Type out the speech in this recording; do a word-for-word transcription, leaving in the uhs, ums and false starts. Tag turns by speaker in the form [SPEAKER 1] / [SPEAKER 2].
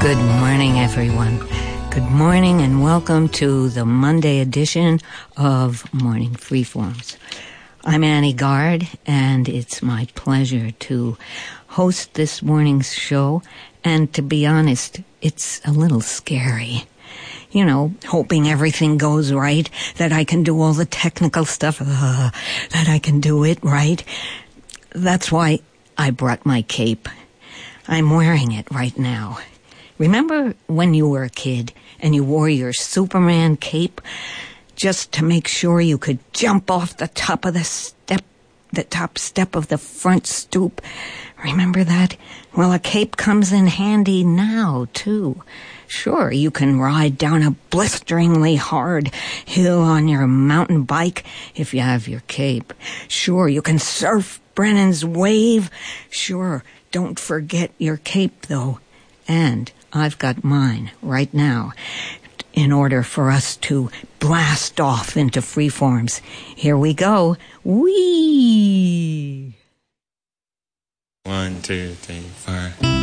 [SPEAKER 1] Good morning, everyone. Good morning and welcome to the Monday edition of Morning Freeforms. I'm Annie Gard, and it's my pleasure to host this morning's show. And to be honest, it's a little scary. You know, hoping everything goes right, that I can do all the technical stuff, uh, that I can do it right. That's why I brought my cape. I'm wearing it right now. Remember when you were a kid and you wore your Superman cape just to make sure you could jump off the top of the step, the top step of the front stoop? Remember that? Well, a cape comes in handy now, too. Sure, you can ride down a blisteringly hard hill on your mountain bike if you have your cape. Sure, you can surf Brennan's wave. Sure, don't forget your cape, though. And I've got mine right now in order for us to blast off into freeforms. Here we go. Whee!
[SPEAKER 2] One, two, three, four.